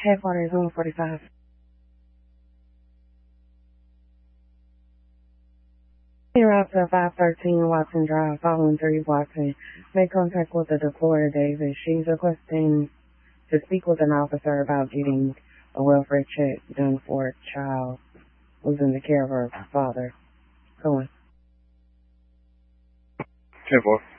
Headquarters 145. Route to 513 Watson Drive, following 3 Watson. Make contact with the deployer, David. She's requesting to speak with an officer about getting a welfare check done for a child who's in the care of her father. Go on. 10-4.